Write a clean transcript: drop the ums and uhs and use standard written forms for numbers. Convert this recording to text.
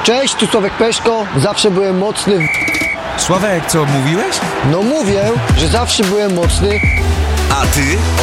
Cześć, tu Sławek Peszko. Zawsze byłem mocny Sławek, co mówiłeś? No mówię, że zawsze byłem mocny. A ty?